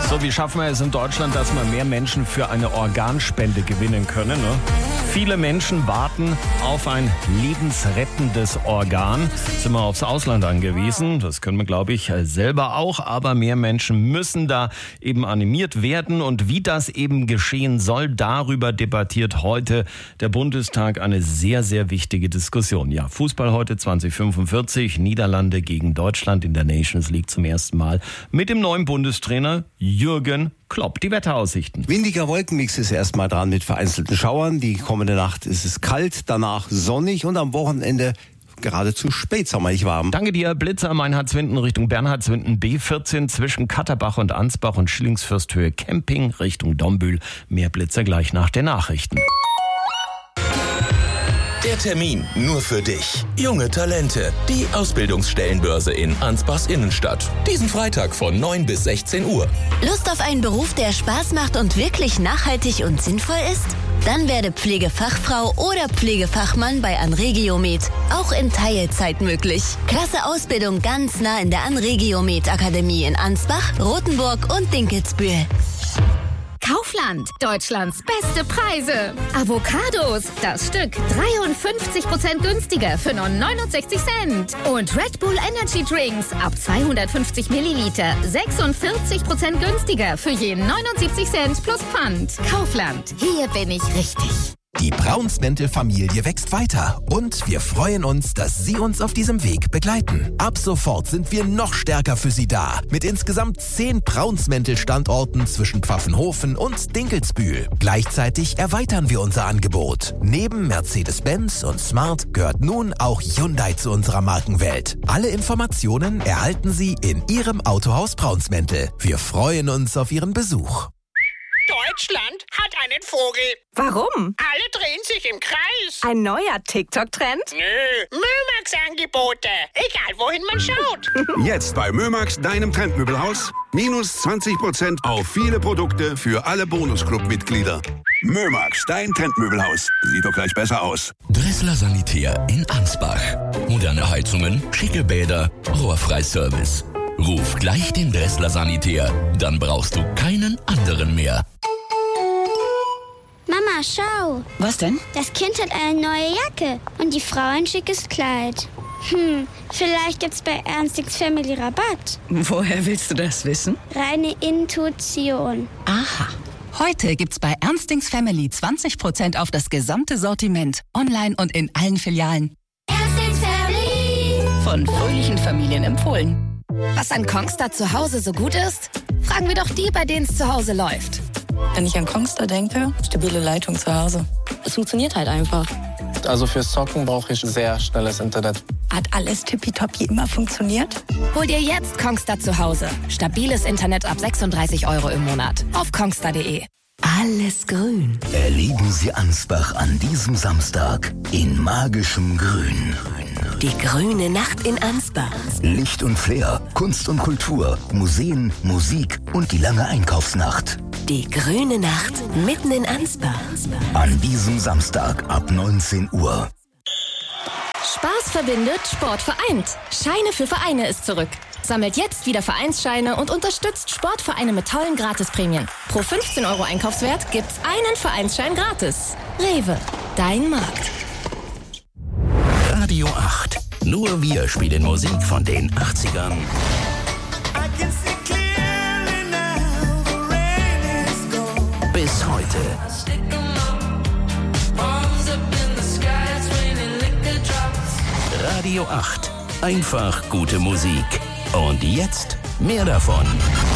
So, wie schaffen wir es in Deutschland, dass wir mehr Menschen für eine Organspende gewinnen können? Ne? Viele Menschen warten auf ein lebensrettendes Organ. Sind wir aufs Ausland angewiesen. Das können wir, glaube ich, selber auch. Aber mehr Menschen müssen da eben animiert werden. Und wie das eben geschehen soll, darüber debattiert heute der Bundestag. Eine sehr, sehr wichtige Diskussion. Ja, Fußball heute 2045. Niederlande gegen Deutschland in der Nations League zum ersten Mal mit dem neuen Bundestrainer Jürgen Klopp. Die Wetteraussichten. Windiger Wolkenmix ist erstmal dran mit vereinzelten Schauern. Die kommende Nacht ist es kalt, danach sonnig und am Wochenende geradezu spätsommerlich warm. Danke dir. Blitzer Meinhardswinden Richtung Bernhardswinden B14 zwischen Katterbach und Ansbach und Schillingsfürsthöhe Camping Richtung Dombühl. Mehr Blitzer gleich nach den Nachrichten. Der Termin nur für dich. Junge Talente. Die Ausbildungsstellenbörse in Ansbachs Innenstadt. Diesen Freitag von 9 bis 16 Uhr. Lust auf einen Beruf, der Spaß macht und wirklich nachhaltig und sinnvoll ist? Dann werde Pflegefachfrau oder Pflegefachmann bei Anregiomed. Auch in Teilzeit möglich. Klasse Ausbildung ganz nah in der Anregiomed Akademie in Ansbach, Rothenburg und Dinkelsbühl. Kaufland, Deutschlands beste Preise. Avocados, das Stück 53% günstiger für nur 69 Cent. Und Red Bull Energy Drinks ab 250 Milliliter 46% günstiger für je 79 Cent plus Pfand. Kaufland, hier bin ich richtig. Die Braunsmäntel-Familie wächst weiter und wir freuen uns, dass Sie uns auf diesem Weg begleiten. Ab sofort sind wir noch stärker für Sie da. Mit insgesamt 10 Braunsmäntel-Standorten zwischen Pfaffenhofen und Dinkelsbühl. Gleichzeitig erweitern wir unser Angebot. Neben Mercedes-Benz und Smart gehört nun auch Hyundai zu unserer Markenwelt. Alle Informationen erhalten Sie in Ihrem Autohaus Braunsmäntel. Wir freuen uns auf Ihren Besuch. Deutschland hat einen Vogel. Warum? Alle drehen sich im Kreis. Ein neuer TikTok-Trend? Nö, Mömax-Angebote. Egal, wohin man schaut. Jetzt bei Mömax, deinem Trendmöbelhaus. Minus 20% auf viele Produkte für alle Bonusclub-Mitglieder. Mömax, dein Trendmöbelhaus. Sieht doch gleich besser aus. Dressler Sanitär in Ansbach. Moderne Heizungen, schicke Bäder, Rohrfreiservice. Ruf gleich den Dressler Sanitär, dann brauchst du keinen anderen mehr. Mama, schau. Was denn? Das Kind hat eine neue Jacke und die Frau ein schickes Kleid. Vielleicht gibt's bei Ernstings Family Rabatt. Woher willst du das wissen? Reine Intuition. Aha. Heute gibt's bei Ernstings Family 20% auf das gesamte Sortiment. Online und in allen Filialen. Ernstings Family. Von fröhlichen Familien empfohlen. Was an Kongstar zu Hause so gut ist? Fragen wir doch die, bei denen es zu Hause läuft. Wenn ich an Kongstar denke, stabile Leitung zu Hause. Es funktioniert halt einfach. Also fürs Zocken brauche ich sehr schnelles Internet. Hat alles tippitoppi immer funktioniert? Hol dir jetzt Kongstar zu Hause. Stabiles Internet ab 36 € im Monat. Auf kongstar.de. Alles grün. Erleben Sie Ansbach an diesem Samstag in magischem Grün. Die grüne Nacht in Ansbach. Licht und Flair, Kunst und Kultur, Museen, Musik und die lange Einkaufsnacht. Die grüne Nacht mitten in Ansbach. An diesem Samstag ab 19 Uhr. Spaß verbindet, Sport vereint. Scheine für Vereine ist zurück. Sammelt jetzt wieder Vereinsscheine und unterstützt Sportvereine mit tollen Gratisprämien. Pro 15 € Einkaufswert gibt's einen Vereinsschein gratis. Rewe, dein Markt. Radio 8. Nur wir spielen Musik von den 80ern. Bis heute. Radio 8. Einfach gute Musik. Und jetzt mehr davon.